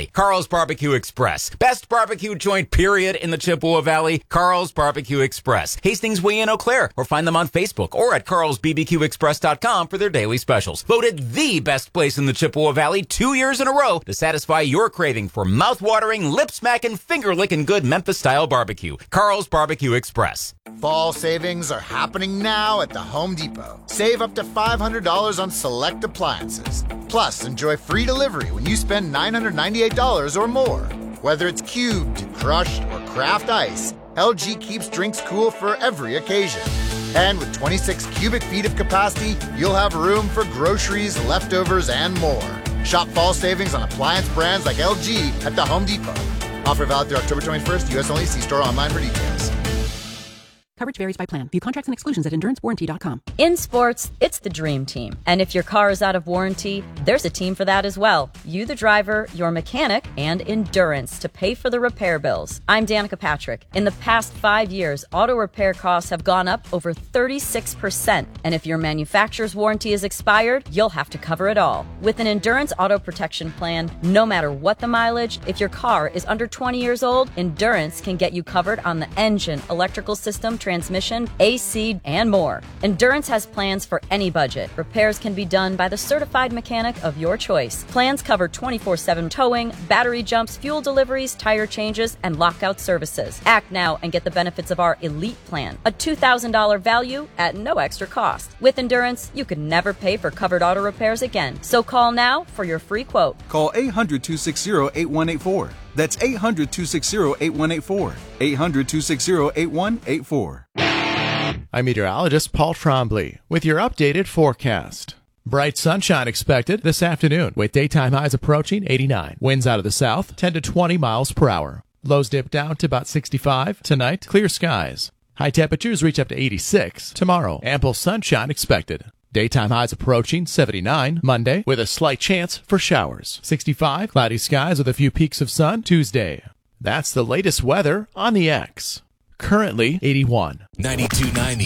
Valley. Carl's Barbecue Express. Best barbecue joint, period, in the Chippewa Valley. Carl's Barbecue Express. Hastings Way in Eau Claire. Or find them on Facebook or at carlsbbqexpress.com for their daily specials. Voted the best place in the Chippewa Valley 2 years in a row to satisfy your craving for mouth-watering, lip-smacking, finger-licking good Memphis-style barbecue. Carl's Barbecue Express. Fall savings are happening now at the Home Depot. Save up to $500 on select appliances. Plus, enjoy free delivery when you spend $998 or more. Whether it's cubed, crushed, or craft ice, LG keeps drinks cool for every occasion. And with 26 cubic feet of capacity, you'll have room for groceries, leftovers, and more. Shop fall savings on appliance brands like LG at the Home Depot. Offer valid through October 21st, U.S. only. See store online for details. Coverage varies by plan. View contracts and exclusions at endurancewarranty.com. In sports, it's the dream team. And if your car is out of warranty, there's a team for that as well. You, the driver, your mechanic, and Endurance to pay for the repair bills. I'm Danica Patrick. In the past 5 years, auto repair costs have gone up over 36%. And if your manufacturer's warranty is expired, you'll have to cover it all. With an Endurance auto protection plan, no matter what the mileage, if your car is under 20 years old, Endurance can get you covered on the engine, electrical system, transmission, AC, and more. Endurance has plans for any budget. Repairs can be done by the certified mechanic of your choice. Plans cover 24/7 towing, battery jumps, fuel deliveries, tire changes, and lockout services. Act now and get the benefits of our Elite Plan, a $2,000 value at no extra cost. With Endurance, you could never pay for covered auto repairs again. So call now for your free quote. Call 800-260-8184. That's 800-260-8184. 800-260-8184. I'm meteorologist Paul Trombley with your updated forecast. Bright sunshine expected this afternoon with daytime highs approaching 89. Winds out of the south 10 to 20 miles per hour. Lows dip down to about 65. Tonight, clear skies. High temperatures reach up to 86. Tomorrow, ample sunshine expected. Daytime highs approaching 79 Monday with a slight chance for showers. 65 cloudy skies with a few peaks of sun Tuesday. That's the latest weather on the X. Currently 81. 92.9